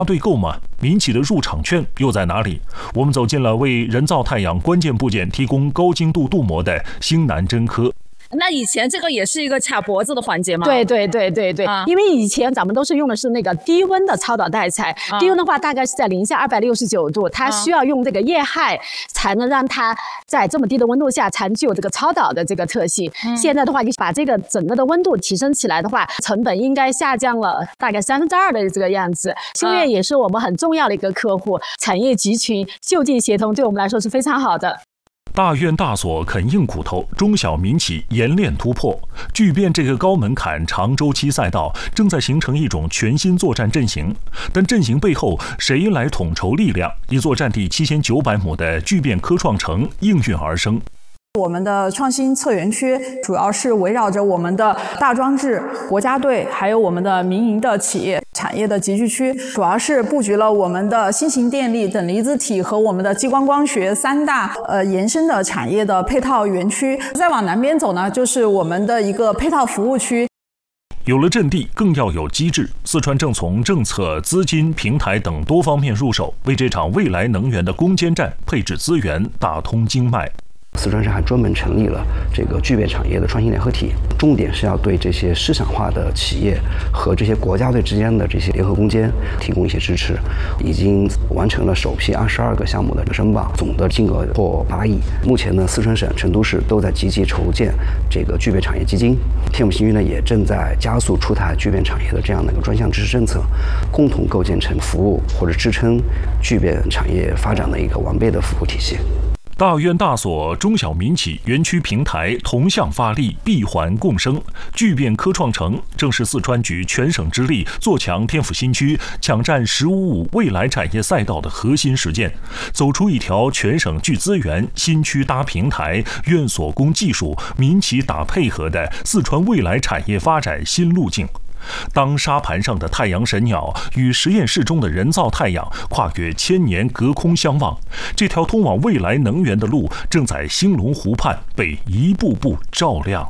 对购吗？民企的入场券又在哪里？我们走进了为人造太阳关键部件提供高精度镀膜的兴南针科。 那以前这个也是一个卡脖子的环节吗？ 对，因为以前咱们都是用的是那个低温的超导带材，低温的话大概是在零下269度，它需要用这个液氦才能让它在这么低的温度下才具有这个超导的这个特性。现在的话，你把这个整个的温度提升起来的话，成本应该下降了大概2/3的这个样子。修炼也是我们很重要的一个客户，产业集群就近协同，对我们来说是非常好的。 大院大所肯硬骨头，中小民企研练突破。巨变这个高门槛、长周期赛道正在形成一种全新作战阵型，但阵型背后谁来统筹力量？一座占地7900亩的巨变科创城应运而生。 我们的创新策源区主要是围绕着我们的大装置、国家队，还有我们的民营的企业产业的集聚区，主要是布局了我们的新型电力、等离子体和我们的激光光学3大延伸的产业的配套园区。再往南边走呢，就是我们的一个配套服务区。 有了阵地，更要有机制。四川正从政策、资金、平台等多方面入手，为这场未来能源的攻坚战配置资源，打通经脉。 四川省还专门成立了这个巨变产业的创新联合体，重点是要对这些市场化的企业和这些国家队之间的这些联合攻坚提供一些支持。已经完成了首批22个项目的申报，总的金额破8亿。目前呢，四川省、成都市都在积极筹建这个巨变产业基金，天府新区呢也正在加速出台巨变产业的这样的一个专项支持政策，共同构建成服务或者支撑巨变产业发展的一个完备的服务体系。 大院大所、中小民企园区平台同向发力，闭环共生。巨变科创城正是四川举全省之力做强天府新区、抢占“15+5”未来产业赛道的核心实践，走出一条全省聚资源、新区搭平台、院所供技术、民企打配合的四川未来产业发展新路径。当沙盘上的太阳神鸟与实验室中的人造太阳跨越千年隔空相望，这条通往未来能源的路正在兴隆湖畔被一步步照亮。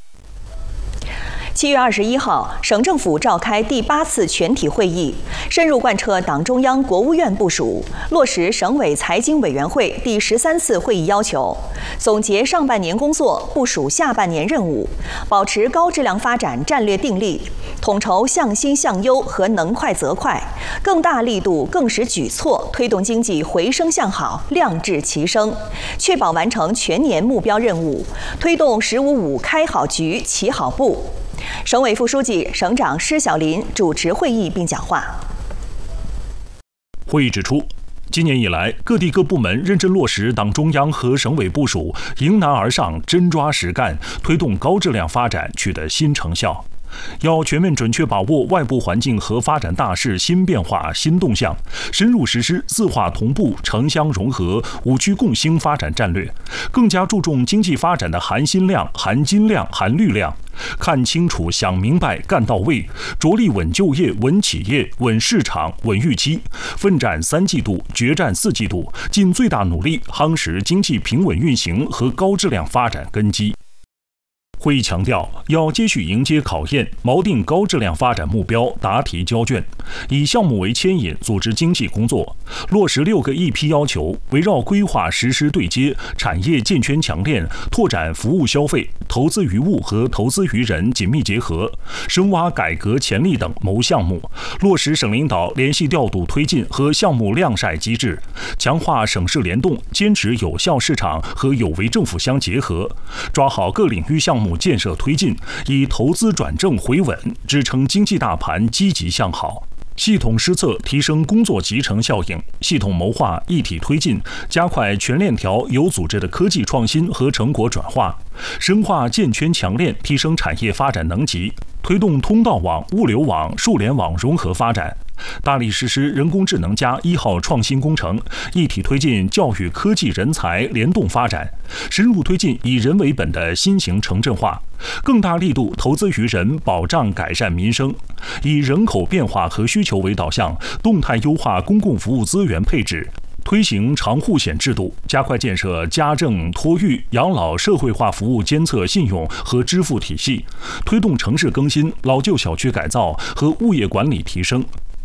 7月21号，省政府召开第8次全体会议，深入贯彻党中央、国务院部署，落实省委财经委员会第13次会议要求，总结上半年工作，部署下半年任务，保持高质量发展战略定力，统筹向新向优和能快则快，更大力度、更实举措推动经济回升向好、量质齐升，确保完成全年目标任务，推动“15+5”开好局、起好步。省委副书记、省长施小林主持会议并讲话。 会议指出，今年以来，各地各部门认真落实党中央和省委部署，迎难而上，真抓实干，推动高质量发展取得新成效。要全面准确把握外部环境和发展大势新变化、新动向，深入实施自化同步、城乡融合、5区共兴发展战略，更加注重经济发展的含金量、含金量、含绿量。看清楚、想明白、干到位，着力稳就业、稳企业、稳市场、稳预期，奋战3季度、决战4季度，尽最大努力夯实经济平稳运行和高质量发展根基。会议强调，要接续迎接考验，锚定高质量发展目标，答题交卷，以项目为牵引组织经济工作，落实6个EP要求，围绕规划实施对接、产业建圈强链、拓展服务消费、投资于物和投资于人紧密结合，深挖改革潜力等谋项目，落实省领导联系调度推进和项目量筛机制，强化省市联动，坚持有效市场和有为政府相结合，抓好各领域项目建设推进，以投资转正回稳，支撑经济大盘积极向好。系统施策，提升工作集成效应；系统谋划，一体推进，加快全链条有组织的科技创新和成果转化，深化建圈强链，提升产业发展能级，推动通道网、物流网、数联网融合发展。大力实施人工智能+1号创新工程，一体推进教育科技人才联动发展，深入推进以人为本的新型城镇化，更大力度投资于人，保障改善民生，以人口变化和需求为导向，动态优化公共服务资源配置，推行长护险制度，加快建设家政、托育、养老社会化服务监测信用和支付体系，推动城市更新、老旧小区改造和物业管理提升，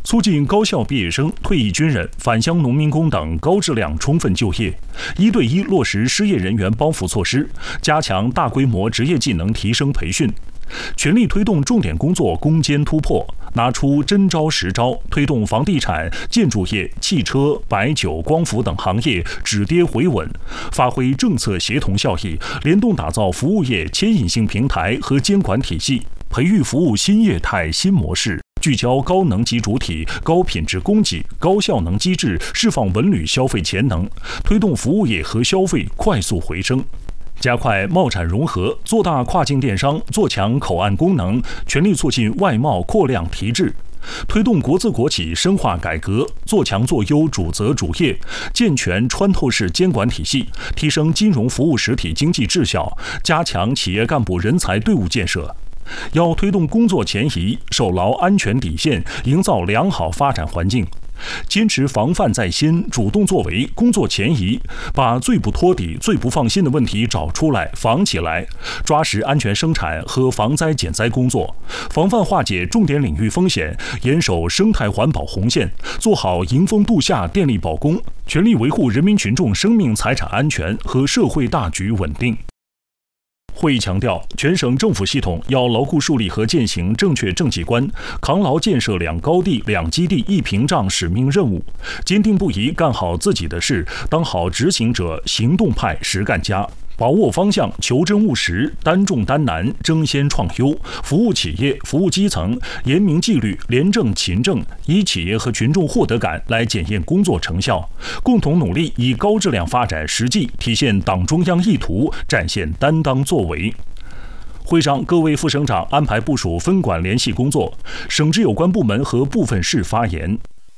促进高校毕业生、退役军人、返乡农民工等高质量充分就业，1对1落实失业人员帮扶措施，加强大规模职业技能提升培训，全力推动重点工作攻坚突破，拿出真招实招，推动房地产、建筑业、汽车、白酒、光伏等行业止跌回稳，发挥政策协同效益，联动打造服务业牵引性平台和监管体系，培育服务新业态新模式。聚焦高能级主体、高品质供给、高效能机制，释放文旅消费潜能，推动服务业和消费快速回升。加快贸产融合，做大跨境电商，做强口岸功能，全力促进外贸扩量提质。推动国资国企深化改革，做强做优主责主业，健全穿透式监管体系，提升金融服务实体经济质效，加强企业干部人才队伍建设。要推动工作前移，守牢安全底线，营造良好发展环境，坚持防范在先、主动作为、工作前移，把最不托底、最不放心的问题找出来、防起来，抓实安全生产和防灾减灾工作，防范化解重点领域风险，严守生态环保红线，做好迎峰度夏电力保供，全力维护人民群众生命财产安全和社会大局稳定。会议强调，全省政府系统要牢固树立和践行正确政绩观，扛牢建设2高地、2基地、1屏障使命任务，坚定不移干好自己的事，当好执行者、行动派、实干家。把握方向，求真务实，担重担难，争先创优，服务企业，服务基层，严明纪律，廉政勤政，以企业和群众获得感来检验工作成效，共同努力以高质量发展实际体现党中央意图，展现担当作为。会上，各位副省长安排部署分管联系工作，省直有关部门和部分市发言。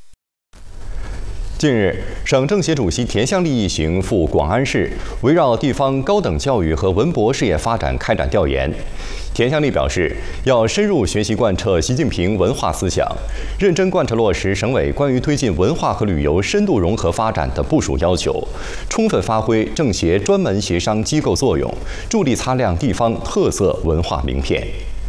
近日，省政协主席田向丽一行赴广安市，围绕地方高等教育和文博事业发展开展调研。田向丽表示，要深入学习贯彻习近平文化思想，认真贯彻落实省委关于推进文化和旅游深度融合发展的部署要求，充分发挥政协专门协商机构作用，助力擦亮地方特色文化名片。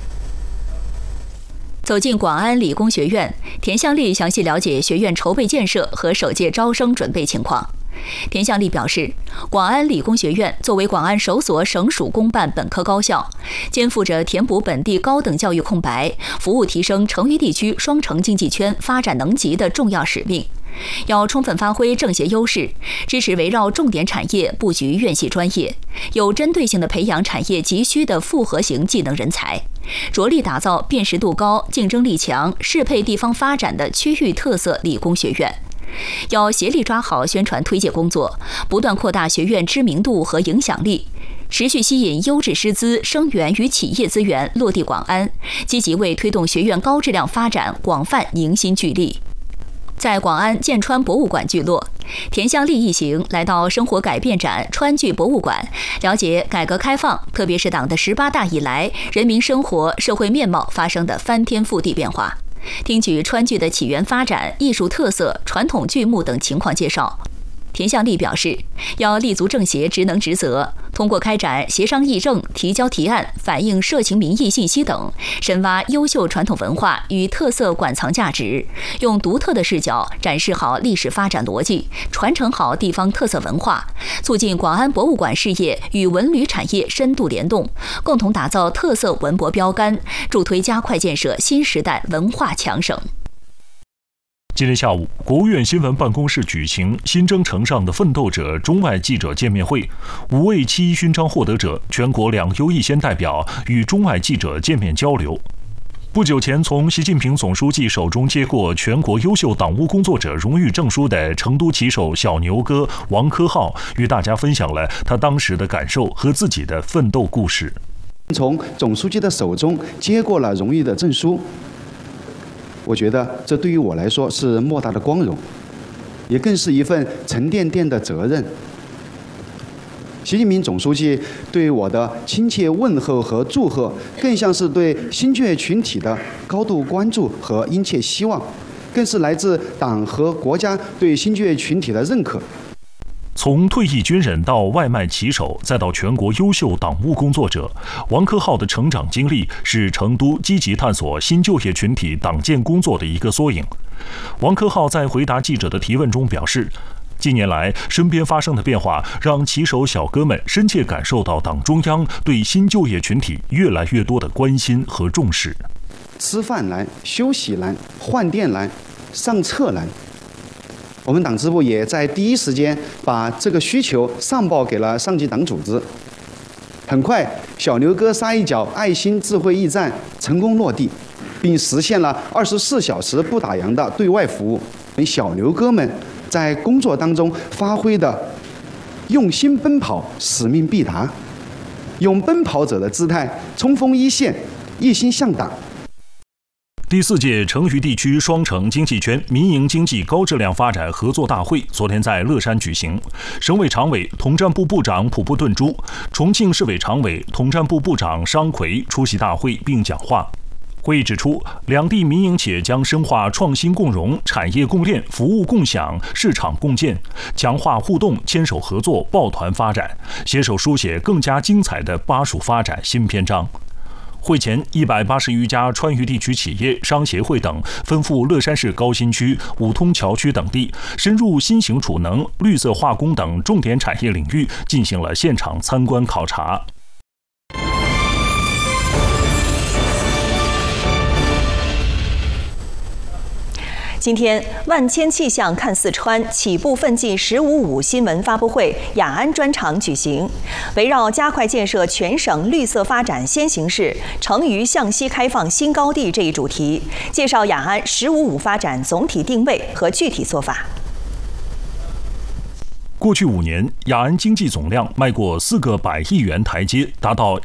走进广安理工学院，田向丽详细了解学院筹备建设和首届招生准备情况。田向丽表示，广安理工学院作为广安首所省属公办本科高校，肩负着填补本地高等教育空白、服务提升成渝地区双城经济圈发展能级的重要使命。要充分发挥政协优势，支持围绕重点产业布局院系专业，有针对性地培养产业急需的复合型技能人才，着力打造辨识度高、竞争力强、适配地方发展的区域特色理工学院。要协力抓好宣传推介工作，不断扩大学院知名度和影响力，持续吸引优质师资、生源与企业资源落地广安，积极为推动学院高质量发展广泛凝心聚力。在广安建川博物馆聚落，田向丽一行来到生活改变展川剧博物馆，了解改革开放，特别是党的18大以来，人民生活、社会面貌发生的翻天覆地变化，听取川剧的起源发展、艺术特色、传统剧目等情况介绍。田向丽表示，要立足政协职能职责，通过开展协商议政、提交提案、反映社情民意信息等，深挖优秀传统文化与特色馆藏价值，用独特的视角展示好历史发展逻辑，传承好地方特色文化，促进广安博物馆事业与文旅产业深度联动，共同打造特色文博标杆，助推加快建设新时代文化强省。 今天下午，国务院新闻办公室举行新征程上的奋斗者中外记者见面会，5位7一勋章获得者、全国2优1先代表与中外记者见面交流。不久前从习近平总书记手中接过全国优秀党务工作者荣誉证书的成都骑手小牛哥王科浩，与大家分享了他当时的感受和自己的奋斗故事。 从总书记的手中接过了荣誉的证书，我觉得这对于我来说是莫大的光荣，也更是一份沉甸甸的责任。习近平总书记对我的亲切问候和祝贺，更像是对新眷群体的高度关注和殷切希望，更是来自党和国家对新眷群体的认可。 从退役军人到外卖骑手，再到全国优秀党务工作者，王克浩的成长经历是成都积极探索新就业群体党建工作的一个缩影。王克浩在回答记者的提问中表示，近年来身边发生的变化，让骑手小哥们深切感受到党中央对新就业群体越来越多的关心和重视。 吃饭难，休息难，换电难，上厕难。我们党支部也在第一时间把这个需求上报给了上级党组织。很快，小牛哥撒一脚爱心智慧驿站成功落地，并实现了24小时不打烊的对外服务。小牛哥们在工作当中发挥的用心奔跑，使命必达，用奔跑者的姿态冲锋一线，一心向党。 第4届成渝地区双城经济圈民营经济高质量发展合作大会昨天在乐山举行，省委常委、统战部部长普布顿珠、重庆市委常委、统战部部长商奎出席大会并讲话。会议指出，两地民营企业将深化创新共融、产业共链、服务共享、市场共建，强化互动，牵手合作，抱团发展，携手书写更加精彩的巴蜀发展新篇章。会前，180余家川渝地区企业、商协会等奔赴乐山市高新区、五通桥区等地，深入新型储能、绿色化工等重点产业领域进行了现场参观考察。 今天，万千气象看四川起步奋进“15+5”新闻发布会雅安专场举行，围绕加快建设全省绿色发展先行市、成渝向西开放新高地这一主题，介绍雅安“15+5”发展总体定位和具体做法。 过去5年，雅安经济总量迈过4个100亿元台阶，达到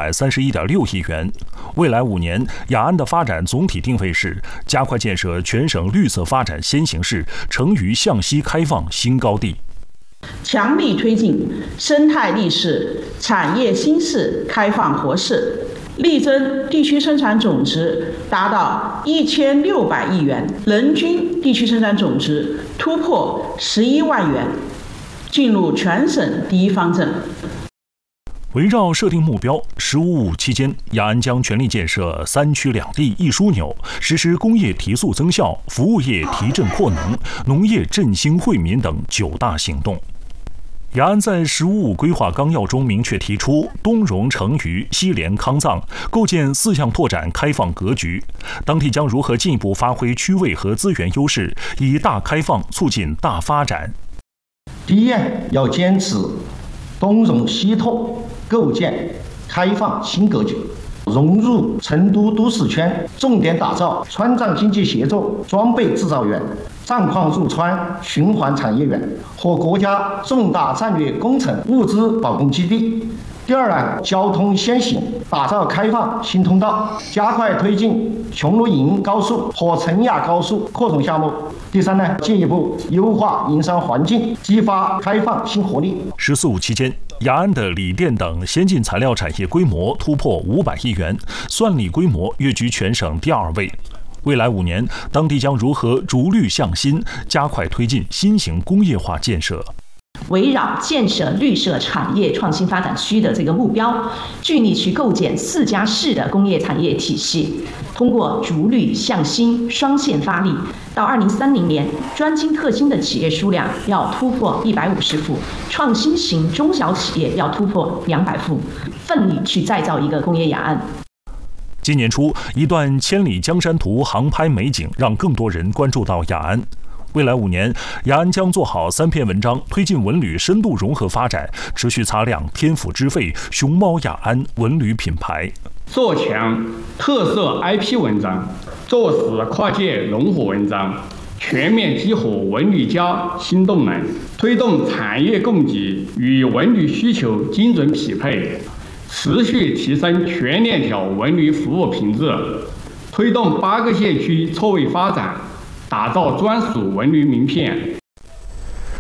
1131.6亿元。未来5年，雅安的发展总体定位是加快建设全省绿色发展先行市，成渝向西开放新高地， 强力推进生态力市、产业新市开放活市，力争地区生产总值达到1600亿元，人均地区生产总值突破11万元，进入全省第一方阵。 围绕设定目标，“15+5”期间，雅安将全力建设3区2地1枢纽，实施工业提速增效、服务业提振扩能、农业振兴惠民等9大行动。雅安在“15+5”规划纲要中明确提出，东融成渝，西连康藏，构建4项拓展开放格局。当地将如何进一步发挥区位和资源优势，以大开放促进大发展？ 第一，要坚持东融西拓，构建开放新格局，融入成都都市圈，重点打造川藏经济协作装备制造园、战矿入川循环产业园和国家重大战略工程物资保供基地。第二呢，交通先行，打造开放新通道，加快推进穹庐营高速和成雅高速扩容项目。第三呢，进一步优化营商环境，激发开放新活力。 “14+5”期间，雅安的锂电等先进材料产业规模突破500亿元，算力规模跃居全省第2位。未来5年，当地将如何逐绿向新，加快推进新型工业化建设？ 围绕建设绿色产业创新发展区的这个目标，聚力去构建4+4的工业产业体系，通过逐绿向新双线发力，到2030年，专精特新的企业数量要突破150户，创新型中小企业要突破200户，奋力去再造一个工业雅安。 今年初，一段千里江山图航拍美景，让更多人关注到雅安。未来5年，雅安将做好3篇文章，推进文旅深度融合发展，持续擦亮天府之肺、熊猫雅安文旅品牌， 做强特色 IP 文章，做实跨界融合文章，全面激活文旅+新动能，推动产业供给与文旅需求精准匹配，持续提升全链条文旅服务品质，推动8个县区错位发展，打造专属文旅名片。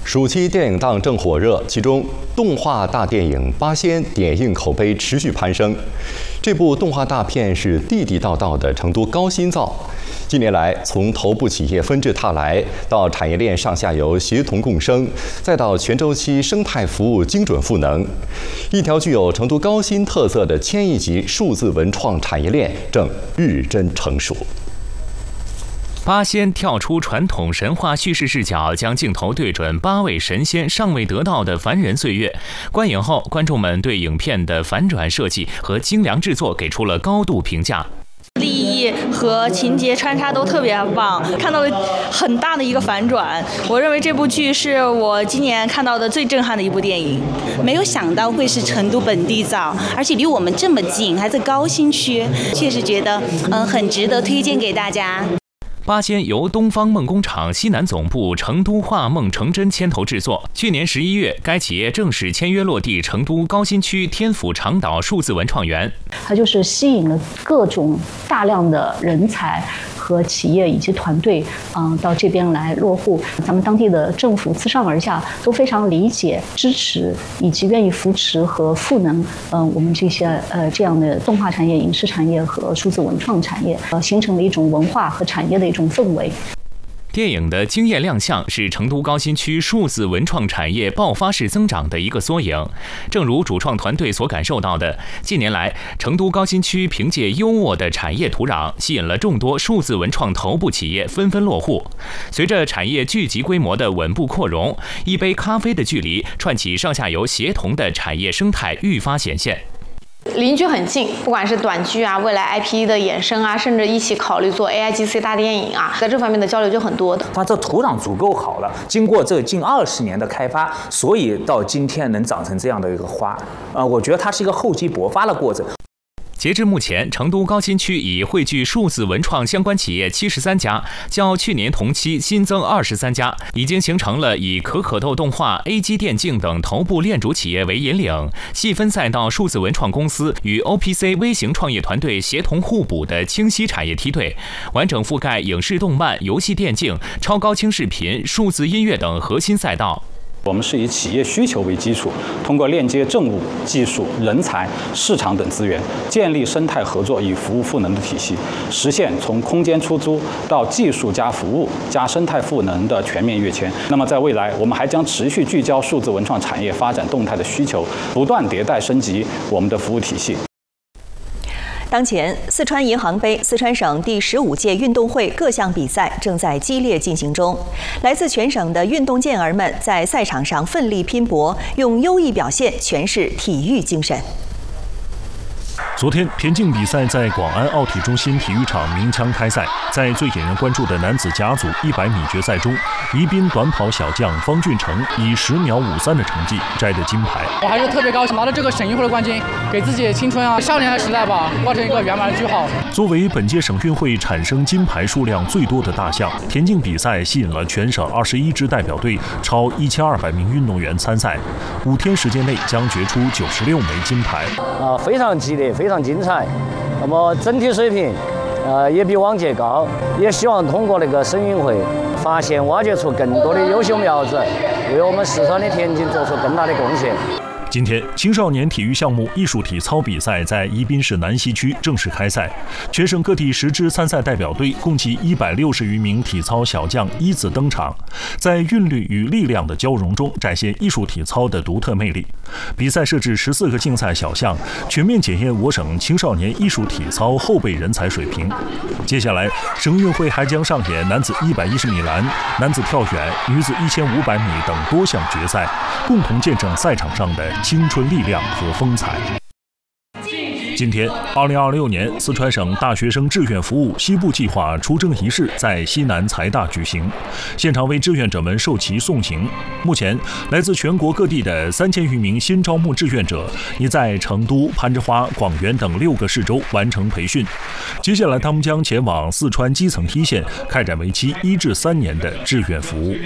暑期电影档正火热，其中动画大电影《八仙》点映口碑持续攀升。这部动画大片是地地道道的成都高新造。近年来，从头部企业纷至沓来，到产业链上下游协同共生，再到全周期生态服务精准赋能，一条具有成都高新特色的千亿级数字文创产业链正日臻成熟。 八仙跳出传统神话叙事视角，将镜头对准8位神仙尚未得到的凡人岁月。观影后，观众们对影片的反转设计和精良制作给出了高度评价。 立意和情节穿插都特别棒，看到了很大的一个反转。我认为这部剧是我今年看到的最震撼的一部电影。 没有想到会是成都本地造，而且离我们这么近，还在高新区，确实觉得很值得推荐给大家。 八仙由东方梦工厂西南总部成都画梦成真牵头制作。去年11月，该企业正式签约落地成都高新区天府长岛数字文创园。 它就是吸引了各种大量的人才和企业以及团队，到这边来落户。咱们当地的政府自上而下都非常理解、支持以及愿意扶持和赋能，我们这些这样的动画产业、影视产业和数字文创产业，形成了一种文化和产业的一种氛围。 电影的惊艳亮相是成都高新区数字文创产业爆发式增长的一个缩影。正如主创团队所感受到的，近年来，成都高新区凭借优渥的产业土壤，吸引了众多数字文创头部企业纷纷落户。随着产业聚集规模的稳步扩容，一杯咖啡的距离串起上下游协同的产业生态愈发显现。 邻居很近，不管是短剧啊、未来 IP 的衍生啊，甚至一起考虑做 AIGC 大电影啊，在这方面的交流就很多的。 它这土壤足够好了，经过这近20年的开发，所以到今天能长成这样的一个花，我觉得它是一个厚积薄发的过程。 截至目前，成都高新区已汇聚数字文创相关企业73家，较去年同期新增23家，已经形成了以可可豆动画、AG 电竞等头部链主企业为引领，细分赛道数字文创公司与 OPC 微型创业团队协同互补的清晰产业梯队，完整覆盖影视动漫、游戏电竞、超高清视频、数字音乐等核心赛道。 我们是以企业需求为基础，通过链接政务、技术、人才、市场等资源，建立生态合作与服务赋能的体系，实现从空间出租到技术加服务加生态赋能的全面跃迁。那么在未来，我们还将持续聚焦数字文创产业发展动态的需求，不断迭代升级我们的服务体系。 当前，四川银行杯四川省第15届运动会各项比赛正在激烈进行中。来自全省的运动健儿们在赛场上奋力拼搏，用优异表现诠释体育精神。 昨天，田径比赛在广安奥体中心体育场鸣枪开赛。在最引人关注的男子甲组100米决赛中，宜宾短跑小将方俊成以10秒53的成绩摘得金牌。 我还是特别高兴拿到这个省运会的冠军，给自己青春少年的时代吧画成一个圆满的句号。 作为本届省运会产生金牌数量最多的大项，田径比赛吸引了全省21支代表队，超1200名运动员参赛。5天时间内将决出96枚金牌。 非常激烈，非常精彩。那么整体水平，也比往届高。也希望通过那个省运会，发现挖掘出更多的优秀苗子，为我们四川的田径做出更大的贡献。 今天，青少年体育项目艺术体操比赛在宜宾市南溪区正式开赛。全省各地10支参赛代表队共计160余名体操小将依次登场，在韵律与力量的交融中展现艺术体操的独特魅力。比赛设置14个竞赛小项，全面检验我省青少年艺术体操后备人才水平。接下来，省运会还将上演男子110米栏、男子跳远、女子1500米等多项决赛，共同见证赛场上的青春力量和风采。今天，2026年四川省大学生志愿服务西部计划出征仪式在西南财大举行，现场为志愿者们授旗送行。目前，来自全国各地的3000余名新招募志愿者已在成都、攀枝花、广元等6个市州完成培训。接下来，他们将前往四川基层一线，开展为期1至3年的志愿服务。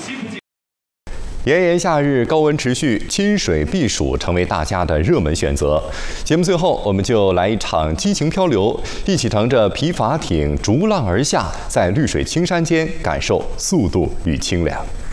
炎炎夏日，高温持续，亲水避暑成为大家的热门选择。节目最后，我们就来一场激情漂流，一起乘着皮筏艇逐浪而下，在绿水青山间感受速度与清凉。